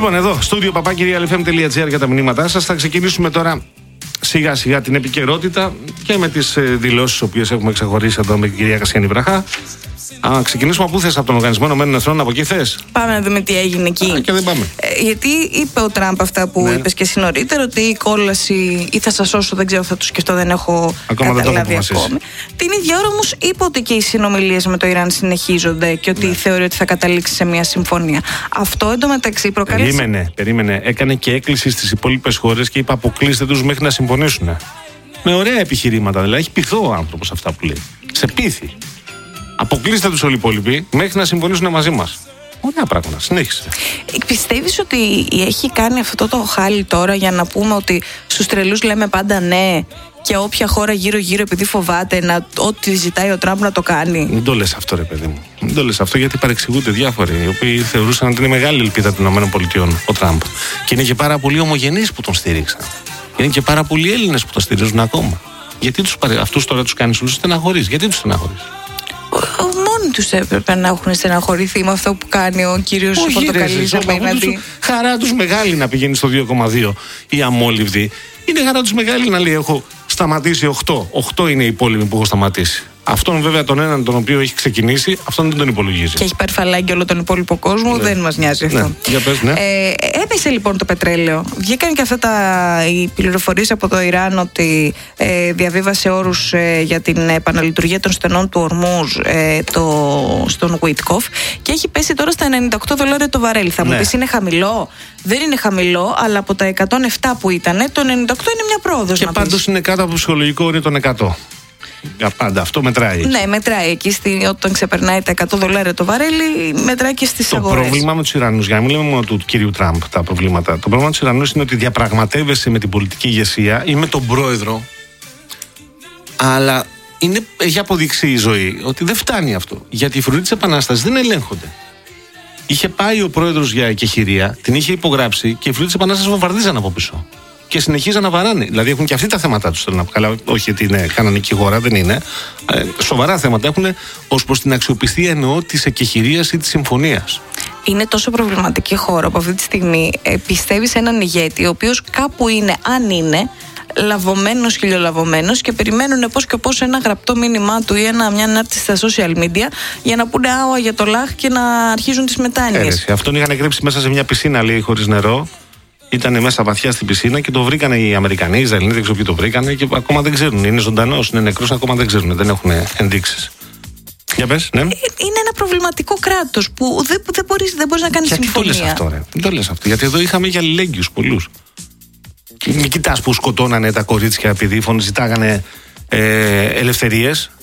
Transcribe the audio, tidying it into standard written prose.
Λοιπόν, εδώ, στούντιο papakirialfm.gr για τα μηνύματά σας. Θα ξεκινήσουμε τώρα σιγά σιγά την επικαιρότητα και με τις δηλώσεις τις οποίες έχουμε ξεχωρίσει εδώ με την κυρία Κασιανή Βραχά. Ξεκινήσουμε από πού θες, από τον Οργανισμό Ηνωμένων Εθνών, από εκεί θες? Πάμε να δούμε τι έγινε εκεί. Και δεν πάμε. Γιατί είπε ο Τραμπ αυτά που είπες και εσύ νωρίτερα, ότι η κόλαση ή θα σας σώσω, δεν ξέρω, θα το σκεφτώ, δεν έχω καταλάβει ακόμη. Την ίδια ώρα όμως είπε ότι και οι συνομιλίες με το Ιράν συνεχίζονται και ότι θεωρεί ότι θα καταλήξει σε μια συμφωνία. Αυτό εντωμεταξύ προκάλεσε. Περίμενε. Έκανε και έκκληση στις υπόλοιπες χώρες και είπε αποκλείστε τους μέχρι να συμφωνήσουν. Με ωραία επιχειρήματα, δηλαδή έχει πειθό ο άνθρωπος αυτά που λέει. Σε πείθει. Αποκλείστε τους όλοι οι υπόλοιποι μέχρι να συμφωνήσουν μαζί μας. Ωραία πράγματα. Συνέχισε. Πιστεύεις ότι έχει κάνει αυτό το χάλι τώρα για να πούμε ότι στους τρελούς λέμε πάντα ναι και όποια χώρα γύρω-γύρω επειδή φοβάται ό,τι ζητάει ο Τραμπ να το κάνει? Μην το λες αυτό, ρε παιδί μου. Μην το λες αυτό, γιατί παρεξηγούνται διάφοροι οι οποίοι θεωρούσαν ότι είναι μεγάλη ελπίδα των ΗΠΑ ο Τραμπ. Και είναι και πάρα πολλοί ομογενείς που τον στήριξαν. Είναι και πάρα πολλοί Έλληνες που τον στηρίζουν ακόμα. Γιατί αυτούς τώρα τους κάνεις όλους στεναχωρείς? Γιατί τους στεναχωρείς? Μόνοι τους έπρεπε να έχουν στεναχωρηθεί με αυτό που κάνει ο κύριος Πορτοκαλής απέναντι. Χαρά τους μεγάλη να πηγαίνει στο 2,2 η αμόλυβδη. Είναι χαρά τους μεγάλη να λέει έχω σταματήσει 8. 8 είναι οι υπόλοιποι που έχω σταματήσει. Αυτόν βέβαια τον έναν τον οποίο έχει ξεκινήσει, αυτόν δεν τον υπολογίζει. Και έχει πάρει φαλάκι όλο τον υπόλοιπο κόσμο, δεν μας νοιάζει αυτό. Για πες, ναι. Έπεσε λοιπόν το πετρέλαιο. Βγήκαν και αυτά οι πληροφορίες από το Ιράν ότι διαβίβασε όρους για την επαναλειτουργία των στενών του Ορμούζ στον Γουίτκοφ και έχει πέσει τώρα στα $98 το βαρέλι. Θα μου πεις είναι χαμηλό? Δεν είναι χαμηλό, αλλά από τα 107 που ήταν, το 98 είναι μια πρόοδος. Και πάντως είναι κάτω από το ψυχολογικό όριο των 100. Για πάντα, αυτό μετράει. Ναι, μετράει εκεί όταν ξεπερνάει τα $100 το βαρέλι, μετράει και στις αγορές. Το πρόβλημα με τους Ιρανούς, για να μην λέμε μόνο του κυρίου Τραμπ τα προβλήματα, το πρόβλημα με τους Ιρανούς είναι ότι διαπραγματεύεσαι με την πολιτική ηγεσία ή με τον πρόεδρο, αλλά έχει αποδείξει η ζωή ότι δεν φτάνει αυτό. Γιατί οι φρουροί της Επανάστασης δεν ελέγχονται. Είχε πάει ο πρόεδρος για εκεχηρία, την είχε υπογράψει και οι φρουροί της Επανάστασης βομβαρδίζαν από πίσω. Και συνεχίζαν να βαράνε. Δηλαδή έχουν και αυτοί τα θέματα τους. Καλά, όχι ότι είναι κανονική χώρα, δεν είναι. Σοβαρά θέματα έχουν ως προς την αξιοπιστία, εννοώ, της εκεχηρίας ή της συμφωνίας. Είναι τόσο προβληματική χώρα που αυτή τη στιγμή πιστεύει σε έναν ηγέτη, ο οποίος κάπου είναι, αν είναι, λαβωμένος, χιλιολαβωμένος και περιμένουν πώς και πώς ένα γραπτό μήνυμά του ή μια ανάρτηση στα social media για να πούνε άουα για το λάχ και να αρχίζουν τις μετάνοιες. Αυτόν είχαν κρύψει μέσα σε μια πισίνα, λέει, χωρίς νερό. Ήταν μέσα βαθιά στην πισίνα και το βρήκανε οι Αμερικανοί, οι Ισραηλοί, δεν ξέρω ποιοι το βρήκανε και ακόμα δεν ξέρουν. Είναι ζωντανός, είναι νεκρός, ακόμα δεν ξέρουν, δεν έχουν ενδείξεις. Για πες, ναι. Είναι ένα προβληματικό κράτος που δεν μπορείς να κάνεις συμφωνία. Γιατί το λες αυτό, ρε? Δεν το λες αυτό. Γιατί εδώ είχαμε για αλληλέγγυους πολλούς. Μην κοιτάς που σκοτώνανε τα κορίτσια επειδή ζητάγανε ελευθερίες.